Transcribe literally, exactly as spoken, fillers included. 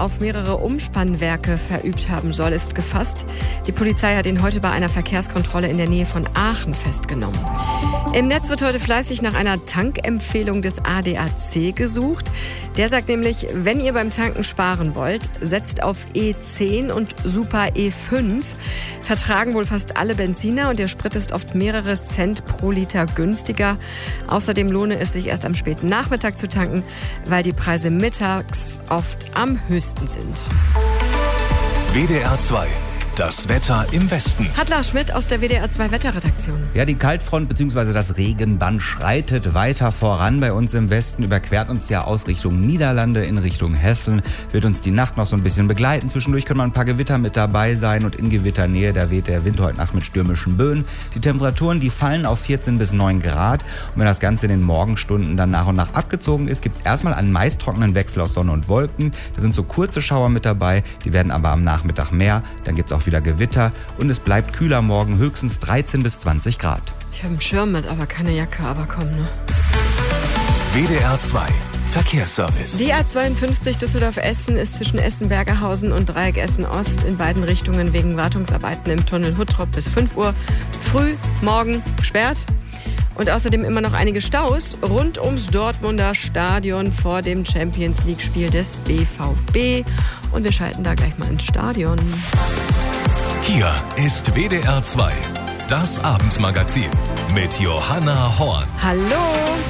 auf mehrere Umspannwerke verübt haben soll, ist gefasst. Die Polizei hat ihn heute bei einer Verkehrskontrolle in der Nähe von Aachen festgenommen. Im Netz wird heute fleißig nach einer Tankempfehlung des A D A C gesucht. Der sagt nämlich, wenn ihr beim Tanken sparen wollt, setzt auf E zehn und Super E fünf. Vertragen wohl fast alle Benziner und der Sprit ist oft mehrere Cent pro Liter günstiger. Außerdem lohne es sich erst am späten Nachmittag zu tanken, weil die Preise mittags oft am höchsten sind. W D R zwei. Das Wetter im Westen. Hat Lars Schmidt aus der W D R zwei Wetterredaktion. Ja, die Kaltfront bzw. das Regenband schreitet weiter voran bei uns im Westen, überquert uns ja aus Richtung Niederlande in Richtung Hessen, wird uns die Nacht noch so ein bisschen begleiten. Zwischendurch können mal ein paar Gewitter mit dabei sein und in Gewitternähe, da weht der Wind heute Nacht mit stürmischen Böen. Die Temperaturen, die fallen auf vierzehn bis neun Grad und wenn das Ganze in den Morgenstunden dann nach und nach abgezogen ist, gibt es erstmal einen meist trockenen Wechsel aus Sonne und Wolken. Da sind so kurze Schauer mit dabei, die werden aber am Nachmittag mehr, dann gibt es auch wieder Gewitter und es bleibt kühler morgen, höchstens dreizehn bis zwanzig Grad. Ich habe einen Schirm mit, aber keine Jacke, aber komm, ne? W D R zwei Verkehrsservice. Die A zweiundfünfzig Düsseldorf-Essen ist zwischen Essen-Bergerhausen und Dreieck Essen-Ost in beiden Richtungen wegen Wartungsarbeiten im Tunnel Huttrop bis fünf Uhr früh morgen gesperrt. Und außerdem immer noch einige Staus rund ums Dortmunder Stadion vor dem Champions-League-Spiel des B V B. Und wir schalten da gleich mal ins Stadion. Hier ist W D R zwei, das Abendmagazin mit Johanna Horn. Hallo!